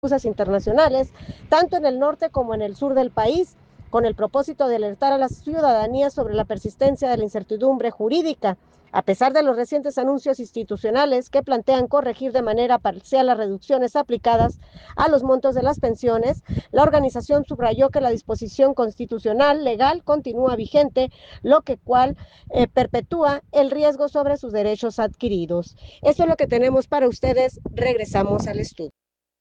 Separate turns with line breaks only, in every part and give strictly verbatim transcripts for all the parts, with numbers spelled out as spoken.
internacionales, tanto en el norte como en el sur del país, con el propósito de alertar a la ciudadanía sobre la persistencia de la incertidumbre jurídica. A pesar de los recientes anuncios institucionales que plantean corregir de manera parcial las reducciones aplicadas a los montos de las pensiones, la organización subrayó que la disposición constitucional legal continúa vigente, lo que cual eh, perpetúa el riesgo sobre sus derechos adquiridos. Eso es lo que tenemos para ustedes. Regresamos al estudio.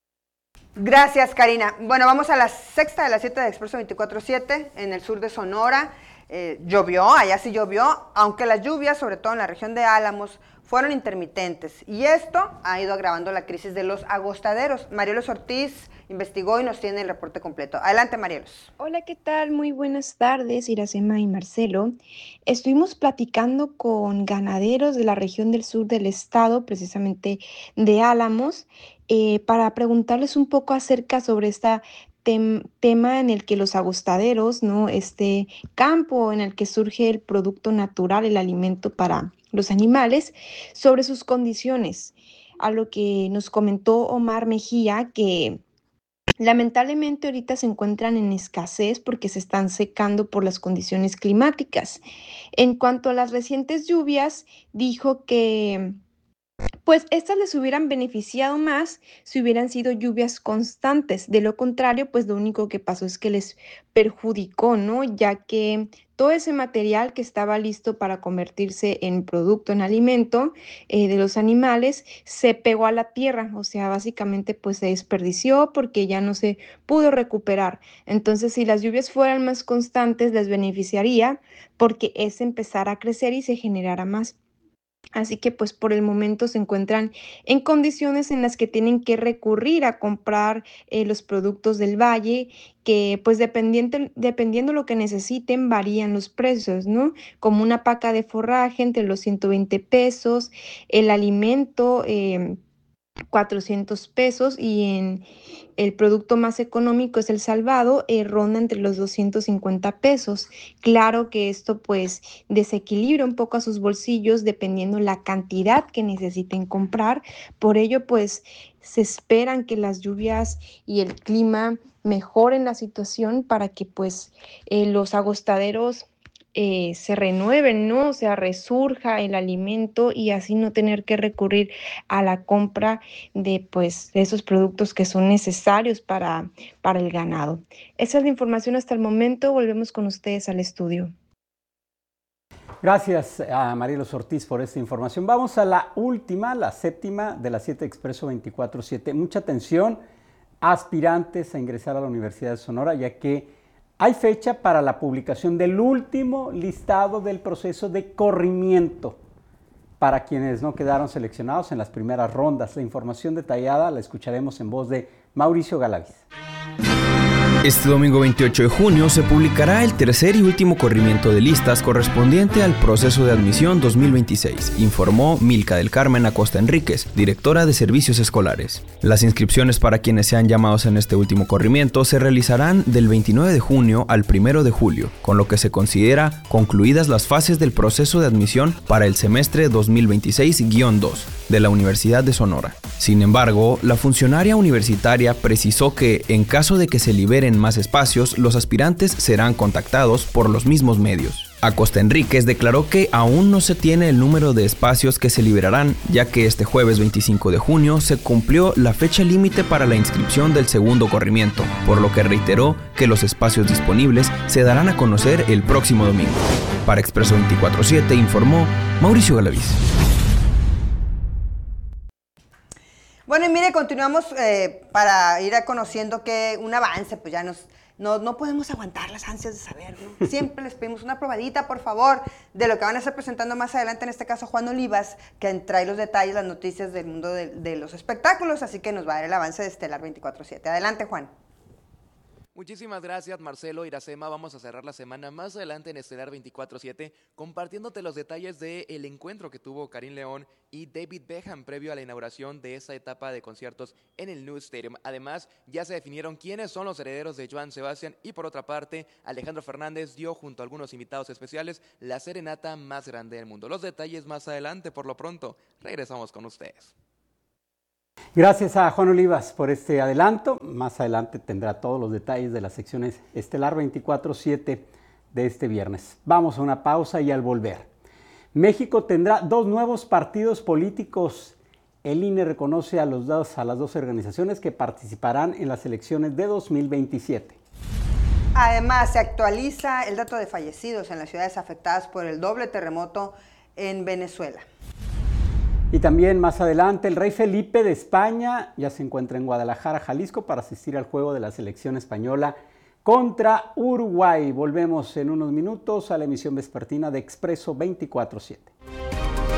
Gracias, Karina. Bueno, vamos a la sexta de las siete de Expreso veinticuatro siete, en el sur de Sonora. Eh, llovió, allá sí llovió, aunque las lluvias, sobre todo en la región de Álamos, fueron intermitentes. Y esto ha ido agravando la crisis de los agostaderos. Marielos Ortiz investigó y nos tiene el reporte completo. Adelante, Marielos.
Hola, ¿qué tal? Muy buenas tardes, Iracema y Marcelo. Estuvimos platicando con ganaderos de la región del sur del estado, precisamente de Álamos, eh, para preguntarles un poco acerca sobre este tem tema en el que los agostaderos, ¿no? Este campo en el que surge el producto natural, el alimento para los animales, sobre sus condiciones. A lo que nos comentó Omar Mejía, que lamentablemente ahorita se encuentran en escasez porque se están secando por las condiciones climáticas. En cuanto a las recientes lluvias, dijo que pues estas les hubieran beneficiado más si hubieran sido lluvias constantes. De lo contrario, pues lo único que pasó es que les perjudicó, ¿no? Ya que todo ese material que estaba listo para convertirse en producto, en alimento eh, de los animales, se pegó a la tierra. O sea, básicamente pues se desperdició porque ya no se pudo recuperar. Entonces, si las lluvias fueran más constantes, les beneficiaría porque es empezar a crecer y se generara más. Así que pues por el momento se encuentran en condiciones en las que tienen que recurrir a comprar eh, los productos del valle, que pues dependiendo, dependiendo lo que necesiten varían los precios, ¿no? Como una paca de forraje entre los ciento veinte pesos, el alimento eh, cuatrocientos pesos y en el producto más económico es el salvado, eh, ronda entre los doscientos cincuenta pesos. Claro que esto pues desequilibra un poco a sus bolsillos dependiendo la cantidad que necesiten comprar. Por ello pues se esperan que las lluvias y el clima mejoren la situación para que pues eh, los agostaderos eh, se renueven, ¿no? O sea, resurja el alimento y así no tener que recurrir a la compra de pues de esos productos que son necesarios para, para el ganado. Esa es la información hasta el momento. Volvemos con ustedes al estudio.
Gracias a Marielos Ortiz por esta información. Vamos a la última, la séptima de las siete Expreso veinticuatro siete. Mucha atención, aspirantes a ingresar a la Universidad de Sonora, ya que hay fecha para la publicación del último listado del proceso de corrimiento para quienes no quedaron seleccionados en las primeras rondas. La información detallada la escucharemos en voz de Mauricio Galaviz.
Este domingo veintiocho de junio se publicará el tercer y último corrimiento de listas correspondiente al proceso de admisión dos mil veintiséis, informó Milka del Carmen Acosta Enríquez, directora de Servicios Escolares. Las inscripciones para quienes sean llamados en este último corrimiento se realizarán del veintinueve de junio al primero de julio, con lo que se considera concluidas las fases del proceso de admisión para el semestre dos mil veintiséis guión dos de la Universidad de Sonora. Sin embargo, la funcionaria universitaria precisó que, en caso de que se liberen más espacios, los aspirantes serán contactados por los mismos medios. Acosta Enríquez declaró que aún no se tiene el número de espacios que se liberarán, ya que este jueves veinticinco de junio se cumplió la fecha límite para la inscripción del segundo corrimiento, por lo que reiteró que los espacios disponibles se darán a conocer el próximo domingo. Para Expreso veinticuatro siete informó Mauricio Galaviz.
Bueno, y mire, continuamos eh, para ir a conociendo que un avance, pues ya nos, no, no podemos aguantar las ansias de saber, ¿no? Siempre les pedimos una probadita, por favor, de lo que van a estar presentando más adelante, en este caso Juan Olivas, que trae los detalles, las noticias del mundo de, de los espectáculos, así que nos va a dar el avance de Estelar veinticuatro siete. Adelante, Juan.
Muchísimas gracias, Marcelo, Iracema. Vamos a cerrar la semana más adelante en Estelar veinticuatro siete compartiéndote los detalles del encuentro que tuvo Karim León y David Beckham previo a la inauguración de esa etapa de conciertos en el New Stadium. Además, ya se definieron quiénes son los herederos de Joan Sebastián y, por otra parte, Alejandro Fernández dio junto a algunos invitados especiales la serenata más grande del mundo. Los detalles más adelante. Por lo pronto, regresamos con ustedes.
Gracias a Juan Olivas por este adelanto. Más adelante tendrá todos los detalles de las secciones Estelar veinticuatro siete de este viernes. Vamos a una pausa y al volver. México tendrá dos nuevos partidos políticos. El I N E reconoce a, los dos, a las dos organizaciones que participarán en las elecciones de dos mil veintisiete.
Además, se actualiza el dato de fallecidos en las ciudades afectadas por el doble terremoto en Venezuela.
Y también más adelante, el rey Felipe de España ya se encuentra en Guadalajara, Jalisco, para asistir al juego de la selección española contra Uruguay. Volvemos en unos minutos a la emisión vespertina de Expreso veinticuatro siete.